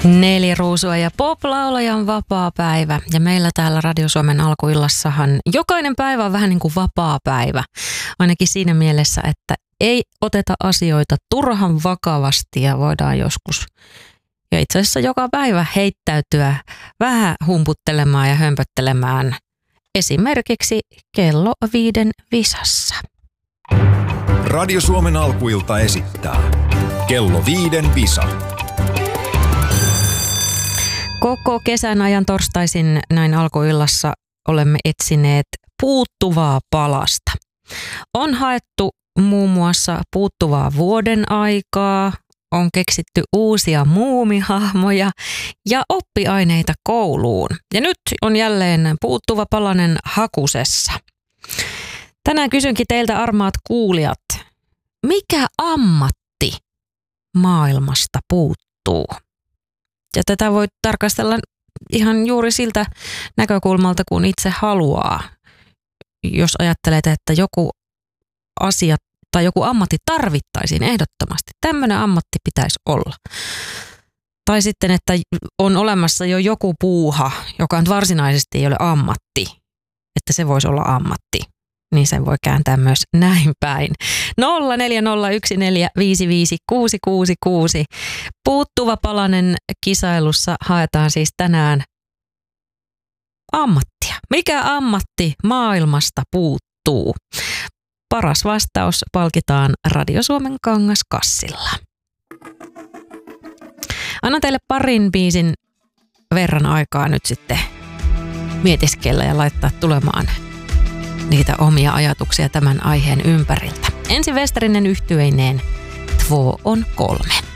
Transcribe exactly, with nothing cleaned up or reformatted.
Neljä ruusua ja pop-laulajan vapaa päivä. Ja meillä täällä Radio Suomen alkuillassahan jokainen päivä on vähän niin kuin vapaa päivä. Ainakin siinä mielessä, että ei oteta asioita turhan vakavasti ja voidaan joskus ja itse asiassa joka päivä heittäytyä vähän humputtelemaan ja hömpöttelemään. Esimerkiksi kello viiden visassa. Radio Suomen alkuilta esittää kello viiden visa. Koko kesän ajan torstaisin näin alkuillassa olemme etsineet puuttuvaa palasta. On haettu muun muassa puuttuvaa vuoden aikaa, on keksitty uusia muumihahmoja ja oppiaineita kouluun. Ja nyt on jälleen puuttuva palanen hakusessa. Tänään kysynkin teiltä, armaat kuulijat, mikä ammatti maailmasta puuttuu? Ja tätä voi tarkastella ihan juuri siltä näkökulmalta, kun itse haluaa. Jos ajattelet, että joku asia tai joku ammatti tarvittaisiin ehdottomasti, tämmöinen ammatti pitäisi olla. Tai sitten, että on olemassa jo joku puuha, joka on varsinaisesti ei ole ammatti, että se voisi olla ammatti. Niin sen voi kääntää myös näin päin. nolla neljä nolla yksi neljä viisi viisi kuusi kuusi kuusi. Puuttuva palanen kisailussa haetaan siis tänään ammattia. Mikä ammatti maailmasta puuttuu? Paras vastaus palkitaan Radio Suomen Kangaskassilla. Annan teille parin biisin verran aikaa nyt sitten mietiskellä ja laittaa tulemaan niitä omia ajatuksia tämän aiheen ympäriltä. Ensin Westerinen yhtyeineen Två on kolme.